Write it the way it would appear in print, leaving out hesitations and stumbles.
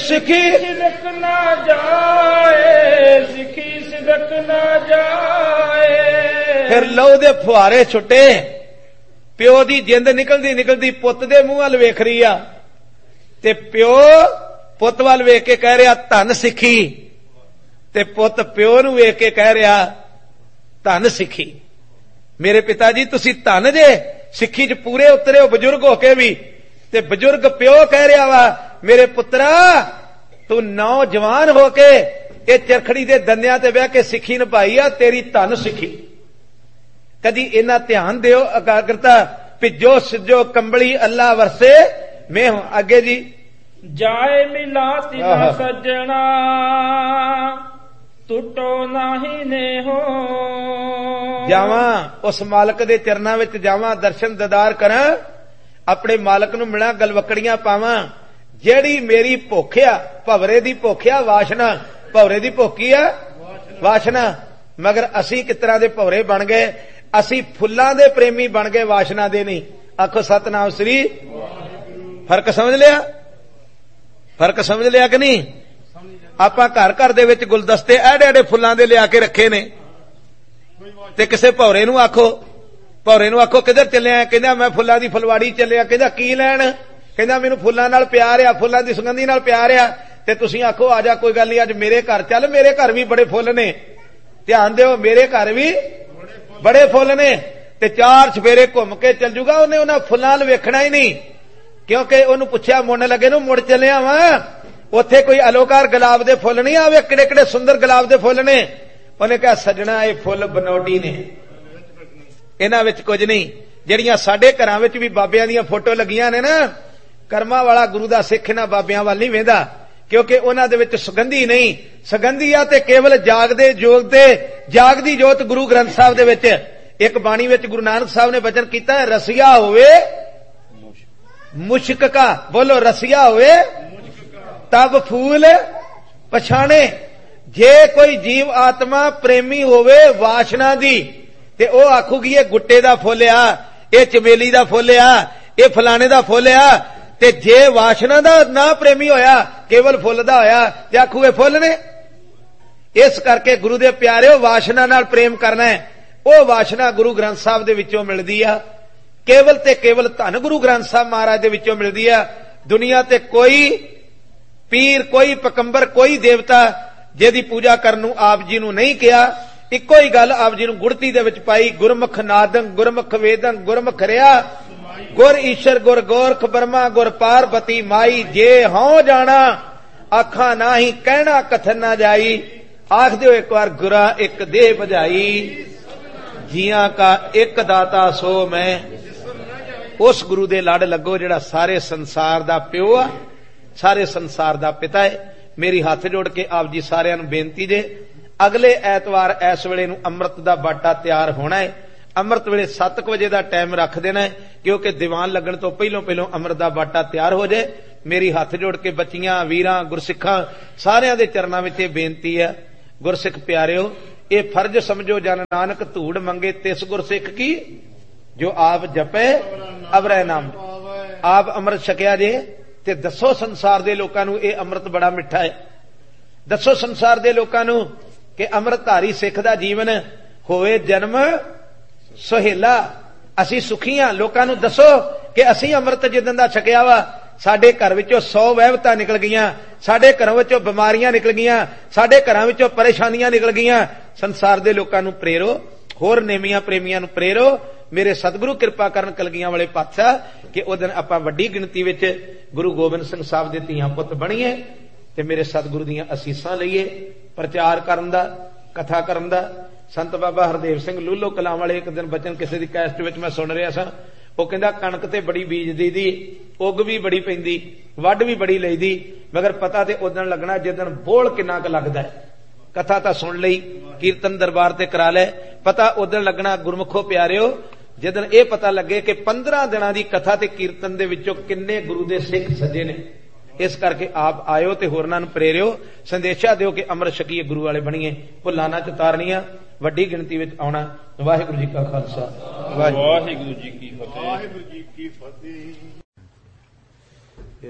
सिखी सिदक ना जाए, सिखी सिदक ना जाए। फिर लहू दे फुहारे छुट्टे, प्यो दी जिंद निकलदी निकलदी पुत दे मूंह वल वेख रही आ, ते प्यो पुत वल वेख के कह रहा धन सिखी, ते पुत प्यो नूं वेख के कह रहा धन सिखी। मेरे पिता जी तुसी धन जे, सिखी च पूरे उतरे हो बजुर्ग होके भी, ते बजुर्ग प्यो कह रहा वा मेरे पुत्रा तू नौजवान होके ये चरखड़ी दे दंदियां ते बह के सिखी निभाई आ, तेरी धन सिखी। कदी इना ध्यान दियो एकाग्रता, भिजो सिजो कंबली अल्लाह वरसे मैं हूं। आगे जी जाए मिला तिना सजना, टुटो नाही ने हो। जावा उस मालक दे चरना विच जावा, दर्शन दीदार करा, अपने मालक नूं मिला, गलवकड़ियां पावां। जेड़ी मेरी भुख आ, भवरे दी भुख आ, वासना भवरे दी भुखी आ वासना, मगर असी किस तरह दे भवरे बन गए, असी फुल्लां दे प्रेमी बन गए, वासना दे नहीं। आखो सतनाम श्री। फर्क समझ लिया, फर्क समझ लिया कि नहीं। आपां घर घर दे विच गुलदस्ते एडे एडे फुल्लां दे लिया के रखे ने, ते किसे भौरे नूं आखो, भौरे नूं आखो किधर चलिया, कहंदा मैं फुल्लां दी फुलवाड़ी चलिया, कहंदा की लैण, कहंदा मैनूं फुल्लां नाल प्यार आ, फुल्लां दी सुगंधी नाल प्यार आ, ते तुसीं आखो आ जा कोई गल नहीं अज मेरे घर चल, मेरे घर भी बड़े फुੱਲ ने, ध्यान दिओ मेरे घर भी बड़े फुੱਲ ने, ते चार चफेरे घुम के चल जूगा, उन्हें उन्हां फुल्लां वल वेखना ही नहीं, क्योंकि उहनूं पुछया मुंड लगे नूं मुड़ चलिया वां, उत्थे कोई अलोकार गुलाब दे फुੱਲ नहीं आवे, किड़े किड़े सुंदर गुलाब दे फुੱਲ ने। उन्हें कहा सजना ये फुੱਲ बनौटी ने, इन्हां विच कुछ नहीं। ਜਿਹੜੀਆਂ ਸਾਡੇ ਘਰਾਂ ਵਿੱਚ ਵੀ ਬਾਬਿਆਂ ਦੀਆਂ ਫੋਟੋ ਲੱਗੀਆਂ ਨੇ ਨਾ, ਕਰਮਾਂ ਵਾਲਾ ਗੁਰੂ ਦਾ ਸਿੱਖ ਇਹਨਾਂ ਬਾਬਿਆਂ ਵੱਲ ਨਹੀਂ ਵੇਂਦਾ, ਕਿਉਂਕਿ ਉਹਨਾਂ ਦੇ ਵਿੱਚ ਸੁਗੰਧੀ ਨਹੀਂ, ਸੁਗੰਧੀ ਆ ਤੇ ਕੇਵਲ ਜਾਗਦੇ ਜੋਗ ਤੇ ਜਾਗਦੀ ਜੋਤ ਗੁਰੂ ਗ੍ਰੰਥ ਸਾਹਿਬ ਦੇ ਵਿੱਚ। ਇੱਕ ਬਾਣੀ ਵਿੱਚ ਗੁਰੂ ਨਾਨਕ ਸਾਹਿਬ ਨੇ ਬਚਨ ਕੀਤਾ ਹੈ, ਰਸੀਆ ਹੋਵੇ ਮੁਸ਼ਕ ਕਾ, ਬੋਲੋ ਰਸੀਆ ਹੋਵੇ ਤਬ ਫੂਲ ਪਛਾਣੇ। ਜੇ ਕੋਈ ਜੀਵ ਆਤਮਾ ਪ੍ਰੇਮੀ ਹੋਵੇ ਵਾਸ਼ਨਾ ਦੀ, ਤੇ ਉਹ ਆਖੂਗੀ ਇਹ ਗੁੱਟੇ ਦਾ ਫੁੱਲ ਆ, ਇਹ ਚਮੇਲੀ ਦਾ ਫੁੱਲ ਆ, ਇਹ ਫਲਾਣੇ ਦਾ ਫੁੱਲ ਆ, ਤੇ ਜੇ ਵਾਸ਼ਨਾ ਦਾ ਨਾ ਪ੍ਰੇਮੀ ਹੋਇਆ, ਕੇਵਲ ਫੁੱਲ ਦਾ ਹੋਇਆ, ਤੇ ਆਖੂ ਇਹ ਫੁੱਲ ਨੇ। ਇਸ ਕਰਕੇ ਗੁਰੂ ਦੇ ਪਿਆਰਿਓ ਵਾਸ਼ਨਾ ਨਾਲ ਪ੍ਰੇਮ ਕਰਨਾ ਹੈ, ਉਹ ਵਾਸ਼ਨਾ ਗੁਰੂ ਗ੍ਰੰਥ ਸਾਹਿਬ ਦੇ ਵਿੱਚੋਂ ਮਿਲਦੀ ਆ, ਕੇਵਲ ਤੇ ਕੇਵਲ ਧੰਨ ਗੁਰੂ ਗ੍ਰੰਥ ਸਾਹਿਬ ਮਹਾਰਾਜ ਦੇ ਵਿੱਚੋਂ ਮਿਲਦੀ ਆ। ਦੁਨੀਆ ਤੇ ਕੋਈ ਪੀਰ, ਕੋਈ ਪਕੰਬਰ, ਕੋਈ ਦੇਵਤਾ ਜਿਹਦੀ ਪੂਜਾ ਕਰਨ ਨੂੰ ਆਪ ਜੀ ਨੂੰ ਨਹੀਂ ਕਿਹਾ। ਇੱਕੋ ਹੀ ਗੱਲ ਆਪ ਜੀ ਨੂੰ ਗੁੜਤੀ ਦੇ ਵਿੱਚ ਪਾਈ, ਗੁਰਮੁਖ ਨਾਦੰ ਗੁਰਮੁਖ ਵੇਦੰ ਗੁਰਮੁਖ ਰਿਆ, ਗੁਰ ਈਸ਼ਰ ਗੁਰ ਗੋਰਖ ਬਰਮਾ ਗੁਰ ਪਾਰਬਤੀ ਮਾਈ। ਜੇ ਹਉ ਜਾਣਾ ਆਖਾਂ ਨਾਹੀ, ਕਹਿਣਾ ਕਥਨ ਨਾ ਜਾਈ, ਆਖ ਦਿਓ ਇੱਕ ਵਾਰ ਗੁਰਾ ਇੱਕ ਦੇਹ ਬਜਾਈ, ਜੀਆਂ ਕਾ ਇੱਕ ਦਾਤਾ ਸੋ ਮੈਂ। ਉਸ ਗੁਰੂ ਦੇ ਲੜ ਲੱਗੋ ਜਿਹੜਾ ਸਾਰੇ ਸੰਸਾਰ ਦਾ ਪਿਓ ਆ, ਸਾਰੇ ਸੰਸਾਰ ਦਾ ਪਿਤਾ ਹੈ। ਮੇਰੀ ਹੱਥ ਜੋੜ ਕੇ ਆਪ ਜੀ ਸਾਰਿਆਂ ਨੂੰ ਬੇਨਤੀ ਜੇ, ਅਗਲੇ ਐਤਵਾਰ ਇਸ ਵੇਲੇ ਨੂੰ ਅੰਮ੍ਰਿਤ ਦਾ ਬਾਟਾ ਤਿਆਰ ਹੋਣਾ ਹੈ। ਅੰਮ੍ਰਿਤ ਵੇਲੇ 7 ਵਜੇ ਦਾ ਟਾਈਮ ਰੱਖ ਦੇਣਾ ਹੈ, ਕਿਉਂਕਿ ਦੀਵਾਨ ਲੱਗਣ ਤੋਂ ਪਹਿਲੋਂ ਅੰਮ੍ਰਿਤ ਦਾ ਬਾਟਾ ਤਿਆਰ ਹੋ ਜਾਏ। ਮੇਰੀ ਹੱਥ ਜੋੜ ਕੇ ਬੱਚੀਆਂ, ਵੀਰਾਂ, ਗੁਰਸਿੱਖਾਂ ਸਾਰਿਆਂ ਦੇ ਚਰਨਾਂ ਵਿੱਚ ਇਹ ਬੇਨਤੀ ਹੈ। ਗੁਰਸਿੱਖ ਪਿਆਰਿਓ, ਇਹ ਫਰਜ਼ ਸਮਝੋ, ਜਨ ਨਾਨਕ ਧੂੜ ਮੰਗੇ ਤਿਸ ਗੁਰਸਿੱਖ ਕੀ, ਜੋ ਆਪ ਜਪੇ ਅਵਰੈ ਨਾਮ। ਆਪ ਅੰਮ੍ਰਿਤ ਛਕਿਆ ਜੇ, ਤੇ ਦੱਸੋ ਸੰਸਾਰ ਦੇ ਲੋਕਾਂ ਨੂੰ ਇਹ ਅੰਮ੍ਰਿਤ ਬੜਾ ਮਿੱਠਾ ਹੈ। ਦੱਸੋ ਸੰਸਾਰ ਦੇ ਲੋਕਾਂ ਨੂੰ ਕਿ ਅੰਮ੍ਰਿਤਧਾਰੀ ਸਿੱਖ ਦਾ ਜੀਵਨ ਹੋਵੇ ਜਨਮ ਸੁਹੇਲਾ, ਅਸੀਂ ਸੁਖੀ ਹਾਂ। ਲੋਕਾਂ ਨੂੰ ਦੱਸੋ ਕਿ ਅਸੀਂ ਅੰਮ੍ਰਿਤ ਜਿੱਦਣ ਦਾ ਛਕਿਆ ਵਾ, ਸਾਡੇ ਘਰ ਵਿੱਚੋਂ 100 ਵਹਿਵਤਾਂ ਨਿਕਲ ਗਈਆਂ, ਸਾਡੇ ਘਰਾਂ ਵਿੱਚੋਂ ਬਿਮਾਰੀਆਂ ਨਿਕਲ ਗਈਆਂ, ਸਾਡੇ ਘਰਾਂ ਵਿੱਚੋਂ ਪਰੇਸ਼ਾਨੀਆਂ ਨਿਕਲ ਗਈਆਂ। ਸੰਸਾਰ ਦੇ ਲੋਕਾਂ ਨੂੰ ਪ੍ਰੇਰੋ, ਹੋਰ ਨੇਮੀਆਂ ਪ੍ਰੇਮੀਆਂ ਨੂੰ ਪ੍ਰੇਰੋ। ਮੇਰੇ ਸਤਿਗੁਰੂ ਕਿਰਪਾ ਕਰਨ ਕਲਗੀਆਂ ਵਾਲੇ ਪਾਤਸ਼ਾਹ ਕਿ ਉਹ ਦਿਨ ਆਪਾਂ ਵੱਡੀ ਗਿਣਤੀ ਵਿੱਚ ਗੁਰੂ ਗੋਬਿੰਦ ਸਿੰਘ ਸਾਹਿਬ ਦੇ ਧੀਆਂ ਪੁੱਤ ਬਣੀਏ, ਤੇ ਮੇਰੇ ਸਤਿਗੁਰੂ ਦੀਆਂ ਅਸੀਸਾਂ ਲਈਏ। ਪ੍ਰਚਾਰ ਕਰਨ ਦਾ, ਕਥਾ ਕਰਨ ਦਾ। ਸੰਤ ਬਾਬਾ ਹਰਦੇਵ ਸਿੰਘ ਲੂਲੋ ਕਲਾਂ ਵਾਲੇ ਇੱਕ ਦਿਨ ਬਚਨ ਕਿਸੇ ਦੀ ਕੈਸਟ ਵਿੱਚ ਮੈਂ ਸੁਣ ਰਿਹਾ ਸਾਂ, ਉਹ ਕਹਿੰਦਾ ਕਣਕ ਤੇ ਬੜੀ ਬੀਜਦੀ ਦੀ, ਉੱਗ ਵੀ ਬੜੀ ਪੈਂਦੀ, ਵੱਢ ਵੀ ਬੜੀ ਲਈਦੀ, ਮਗਰ ਪਤਾ ਤੇ ਉਦਣ ਲੱਗਣਾ ਜਿੱਦਣ ਬੋਲ ਕਿੰਨਾ ਕੁ ਲੱਗਦਾ। ਕਥਾ ਤਾਂ ਸੁਣ ਲਈ, ਕੀਰਤਨ ਦਰਬਾਰ ਤੇ ਕਰਾ ਲੈ, ਪਤਾ ਉਦਣ ਲੱਗਣਾ ਗੁਰਮੁਖੋ ਪਿਆਰਿਓ ਜਿੱਦਣ ਇਹ ਪਤਾ ਲੱਗੇ ਕਿ 15 ਦਿਨਾਂ ਦੀ ਕਥਾ ਤੇ ਕੀਰਤਨ ਦੇ ਵਿੱਚੋਂ ਕਿੰਨੇ ਗੁਰੂ ਦੇ ਸਿੱਖ ਸੱਜੇ ਨੇ। ਇਸ ਕਰਕੇ ਆਪ ਆਇਓ ਤੇ ਹੋਰਨਾਂ ਨੂੰ ਪ੍ਰੇਰਿਓ, ਸੰਦੇਸ਼ਾ ਦਿਓ ਕਿ ਅੰਮ੍ਰਿਤ ਛਕੀਏ, ਗੁਰੂ ਵਾਲੇ ਬਣੀਏ, ਭੁੱਲਾਂ ਨਾ ਚਤਾਰਨੀਆਂ, ਵੱਡੀ ਗਿਣਤੀ ਵਿੱਚ ਆਉਣਾ। ਵਾਹਿਗੁਰੂ ਜੀ ਕਾ ਖਾਲਸਾ, ਵਾਹਿਗੁਰੂ ਜੀ ਕੀ ਫਤਿਹ।